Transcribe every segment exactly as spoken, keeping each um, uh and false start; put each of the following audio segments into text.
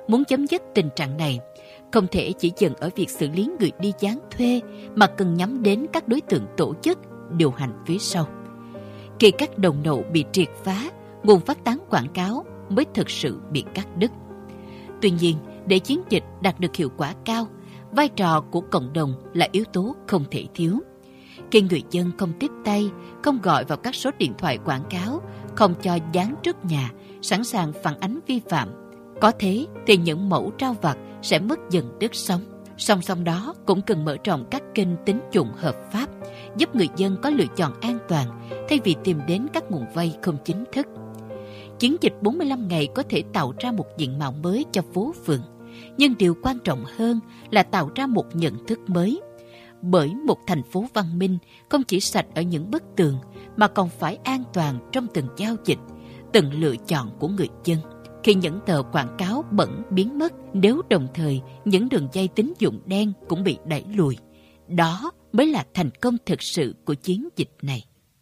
Muốn chấm dứt tình trạng này, không thể chỉ dừng ở việc xử lý người đi gián thuê mà cần nhắm đến các đối tượng tổ chức, điều hành phía sau. Khi các đầu nậu bị triệt phá, nguồn phát tán quảng cáo mới thực sự bị cắt đứt. Tuy nhiên, để chiến dịch đạt được hiệu quả cao, vai trò của cộng đồng là yếu tố không thể thiếu. Khi người dân không tiếp tay, không gọi vào các số điện thoại quảng cáo, không cho dán trước nhà, sẵn sàng phản ánh vi phạm, có thế thì những mẫu rau vặt sẽ mất dần đất sống. Song song đó cũng cần mở rộng các kênh tín dụng hợp pháp, giúp người dân có lựa chọn an toàn thay vì tìm đến các nguồn vay không chính thức. Chiến dịch bốn mươi lăm ngày có thể tạo ra một diện mạo mới cho phố phường, nhưng điều quan trọng hơn là tạo ra một nhận thức mới. Bởi một thành phố văn minh không chỉ sạch ở những bức tường mà còn phải an toàn trong từng giao dịch, từng lựa chọn của người dân. Khi những tờ quảng cáo bẩn biến mất, nếu đồng thời những đường dây tín dụng đen cũng bị đẩy lùi, đó mới là thành công thực sự của chiến dịch này.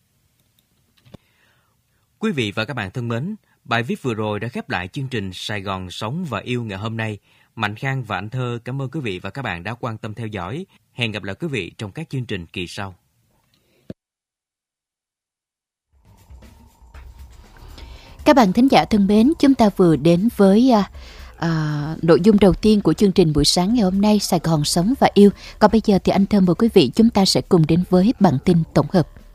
Quý vị và các bạn thân mến, bài viết vừa rồi đã khép lại chương trình Sài Gòn Sống và Yêu ngày hôm nay. Mạnh Khang và Anh Thơ cảm ơn quý vị và các bạn đã quan tâm theo dõi. Hẹn gặp lại quý vị trong các chương trình kỳ sau. Các bạn thính giả thân mến, chúng ta vừa đến với à, à, nội dung đầu tiên của chương trình buổi sáng ngày hôm nay, Sài Gòn Sống và Yêu. Còn bây giờ thì anh Thơ mời quý vị chúng ta sẽ cùng đến với bản tin tổng hợp.